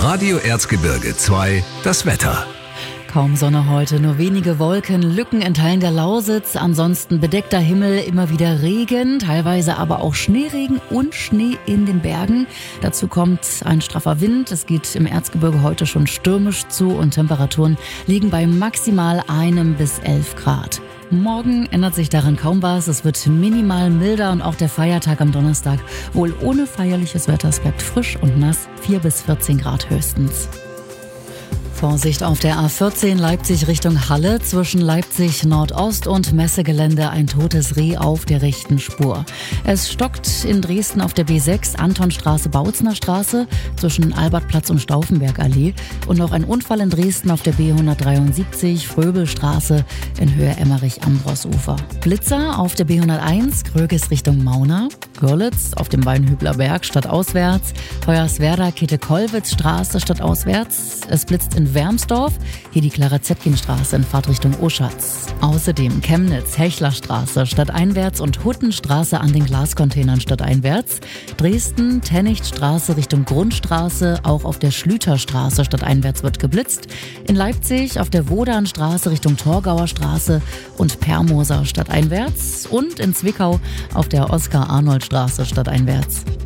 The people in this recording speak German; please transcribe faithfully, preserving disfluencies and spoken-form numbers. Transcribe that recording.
Radio Erzgebirge zwei, das Wetter. Kaum Sonne heute, nur wenige Wolken, Lücken in Teilen der Lausitz, ansonsten bedeckter Himmel, immer wieder Regen, teilweise aber auch Schneeregen und Schnee in den Bergen. Dazu kommt ein straffer Wind, es geht im Erzgebirge heute schon stürmisch zu und Temperaturen liegen bei maximal einem bis elf Grad. Morgen ändert sich daran kaum was, es wird minimal milder und auch der Feiertag am Donnerstag wohl ohne feierliches Wetter, es bleibt frisch und nass, vier bis vierzehn Grad höchstens. Vorsicht auf der A vierzehn Leipzig Richtung Halle, zwischen Leipzig Nordost und Messegelände ein totes Reh auf der rechten Spur. Es stockt in Dresden auf der B sechs, Antonstraße, Bautzner Straße, zwischen Albertplatz und Stauffenbergallee und noch ein Unfall in Dresden auf der B hundertdreiundsiebzig, Fröbelstraße in Höhe Emmerich-Ambros-Ufer. Blitzer auf der B hunderteins, Kröges Richtung Mauna, Görlitz auf dem Weinhübler Berg stadtauswärts, Hoyerswerda Käthe-Kollwitz-Straße stadtauswärts. Es blitzt in Wermsdorf, hier die Clara-Zetkin-Straße in Fahrtrichtung Oschatz. Außerdem Chemnitz, Hechlerstraße stadteinwärts und Huttenstraße an den Glascontainern stadteinwärts. Dresden, Tennichtstraße Richtung Grundstraße, auch auf der Schlüterstraße stadteinwärts wird geblitzt. In Leipzig auf der Wodanstraße Richtung Torgauer Straße und Permoser stadteinwärts. Und in Zwickau auf der Oskar-Arnold-Straße stadteinwärts.